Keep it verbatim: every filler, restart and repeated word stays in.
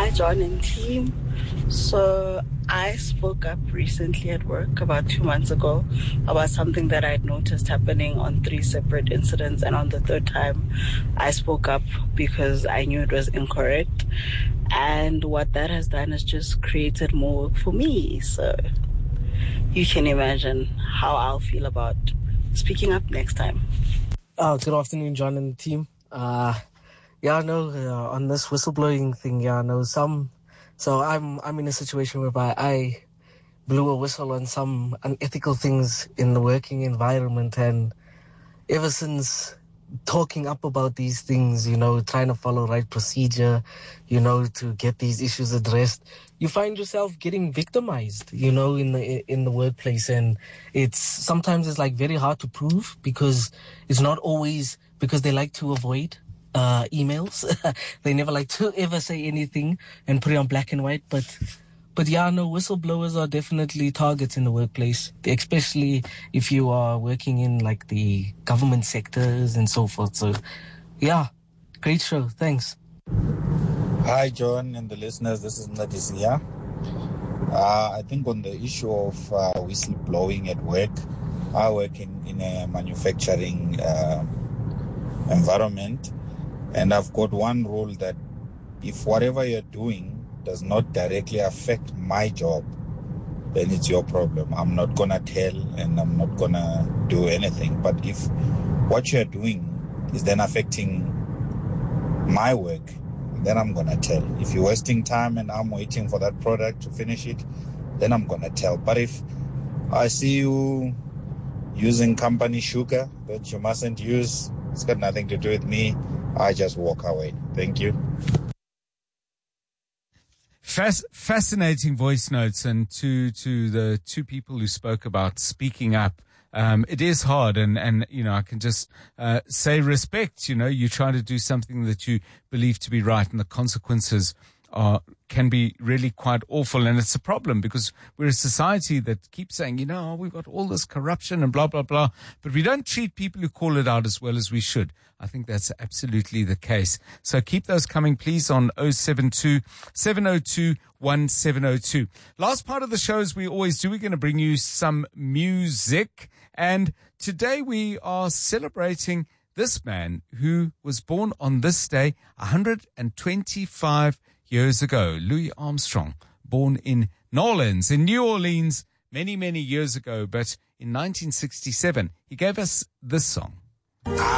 Hi, John and team. So I spoke up recently at work about two months ago about something that I had noticed happening on three separate incidents. And on the third time, I spoke up because I knew it was incorrect. And what that has done is just created more work for me. So you can imagine how I'll feel about speaking up next time. Oh, good afternoon, John and the team. Uh, yeah, no, uh, on this whistleblowing thing, yeah, no, some, so I'm, I'm in a situation whereby I blew a whistle on some unethical things in the working environment. And ever since talking up about these things, you know, trying to follow right procedure, you know, to get these issues addressed, you find yourself getting victimized, you know, in the in the workplace. And it's sometimes it's like very hard to prove because it's not always because they like to avoid uh, emails. They never like to ever say anything and put it on black and white. But But yeah, no, whistleblowers are definitely targets in the workplace, especially if you are working in like the government sectors and so forth. So yeah, great show. Thanks. Hi, John and the listeners. This is Nadisi here. Uh, I think on the issue of uh, whistleblowing at work, I work in, in a manufacturing uh, environment, and I've got one rule that if whatever you're doing does not directly affect my job, then it's your problem. I'm not gonna tell and I'm not gonna do anything. But if what you're doing is then affecting my work, then I'm gonna tell. If you're wasting time and I'm waiting for that product to finish it, then I'm gonna tell. But if I see you using company sugar that you mustn't use, it's got nothing to do with me, I just walk away. Thank you. Fas- fascinating voice notes, and to to the two people who spoke about speaking up. Um, it is hard, and, and you know, I can just uh, say respect. You know, you try to do something that you believe to be right, and the consequences are can be really quite awful. And it's a problem because we're a society that keeps saying, you know, we've got all this corruption and blah, blah, blah, but we don't treat people who call it out as well as we should. I think that's absolutely the case. So keep those coming, please, on oh seven two, seven oh two, one seven oh two. Last part of the show, as we always do, we're going to bring you some music. And today we are celebrating this man who was born on this day one hundred twenty-five years ago. Louis Armstrong, born in Nolens, in New Orleans, many, many years ago. But in nineteen sixty-seven, he gave us this song.